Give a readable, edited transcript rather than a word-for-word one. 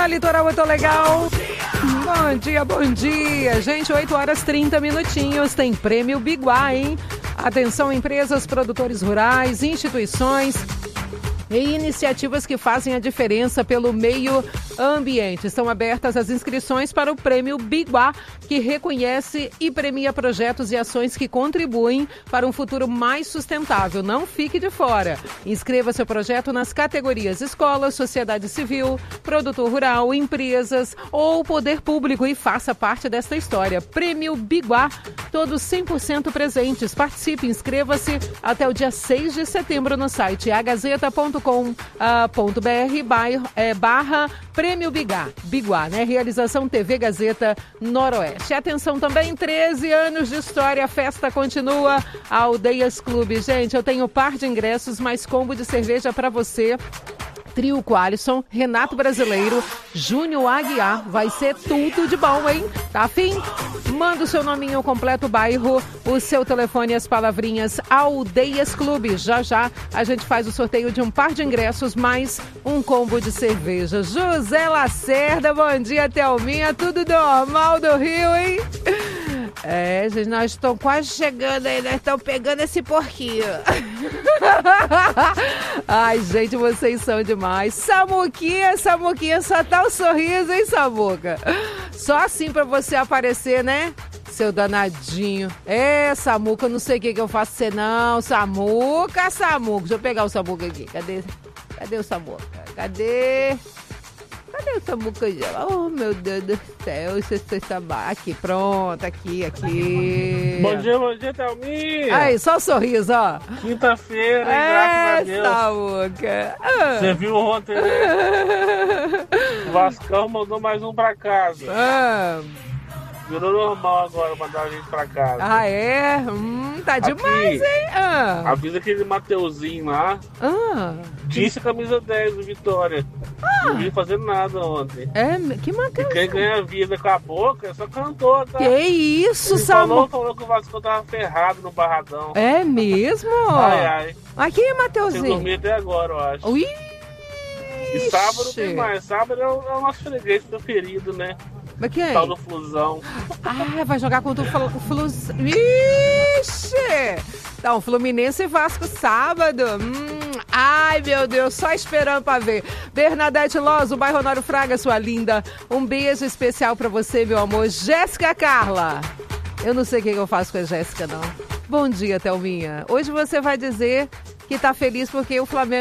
Litoral, eu tô legal. Bom dia. Gente, 8 horas 30 minutinhos. Tem prêmio Biguá, hein? Atenção, empresas, produtores rurais, instituições e iniciativas que fazem a diferença pelo meio ambiente. Estão abertas as inscrições para o Prêmio Biguá, que reconhece e premia projetos e ações que contribuem para um futuro mais sustentável. Não fique de fora. Inscreva seu projeto nas categorias escola, sociedade civil, produtor rural, empresas ou poder público e faça parte desta história. Prêmio Biguá, todos 100% presentes. Participe, inscreva-se até o dia 6 de setembro no site agazeta.com.br barra Prêmio Biguá, né? Realização TV Gazeta Noroeste. Atenção também, 13 anos de história, a festa continua. Aldeias Clube. Gente, eu tenho par de ingressos, mais combo de cerveja para você. Trio Qualisson, Renato Brasileiro, Júnior Aguiar. Vai ser tudo de bom, hein? Tá afim? Manda o seu nominho, o completo bairro, o seu telefone e as palavrinhas Aldeias Clube. Já a gente faz o sorteio de um par de ingressos mais um combo de cerveja. José Lacerda, bom dia, Thelminha. Tudo normal do Rio, hein? É, gente, nós estamos quase chegando aí, nós estamos pegando esse porquinho. Ai, gente, vocês são demais. Samuquinha, só tá um sorriso, hein, Samuca? Só assim pra você aparecer, né? Seu danadinho. É, Samuca, eu não sei o que eu faço você não. Samuca. Deixa eu pegar o Samuca aqui. Cadê o Samuca? Cadê o Samuca? Oh, meu Deus do céu. Aqui, pronto. Aqui. Bom dia, Thelminha. Aí, só o sorriso, ó. Quinta-feira, graças a Deus. Samuca. Você viu ontem, né? O Vascão mandou mais um pra casa. Virou normal agora mandar a gente pra casa. Ah, é? Tá demais, hein? Avisa aquele Mateuzinho lá. Disse a camisa 10 do Vitória. Não vi fazendo nada ontem. Que Mateuzinho? Quem ganha vida com a boca só cantou, tá? Que isso, Samu? Falou que o Vasco tava ferrado no Barradão. É mesmo? Ai. Aqui é Mateuzinho. Você dormiu até agora, eu acho. Ui. E sábado tem mais. Sábado é o nosso freguês preferido, né? Mas quem? Tal do Flusão. Vai jogar contra o Flusão. Ixi! Então, Fluminense e Vasco sábado. Ai, meu Deus, só esperando pra ver. Bernadette Loz, o bairro Honório Fraga, sua linda. Um beijo especial pra você, meu amor. Jéssica Carla. Eu não sei o que eu faço com a Jéssica, não. Bom dia, Thelminha. Hoje você vai dizer que tá feliz porque o Flamengo